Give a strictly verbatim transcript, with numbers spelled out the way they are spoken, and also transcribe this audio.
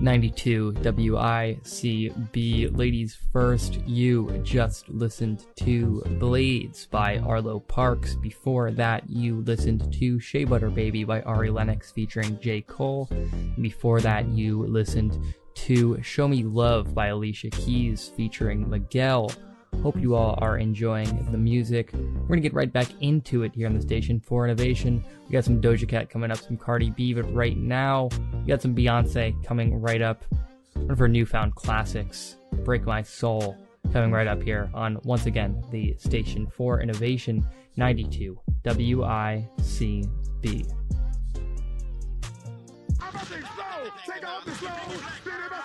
ninety-two W I C B. Ladies first, you just listened to Blades by Arlo Parks. Before that, you listened to Shea Butter Baby by Ari Lennox featuring J. Cole. And before that, you listened to Show Me Love by Alicia Keys featuring Miguel. Hope you all are enjoying the music. We're going to get right back into it here on the station for Innovation. We got some Doja Cat coming up, some Cardi B, but right now, we got some Beyonce coming right up. One of her newfound classics, Break My Soul, coming right up here on, once again, the station for Innovation, ninety-two W I C B. I'm about to explode. Take off the slow.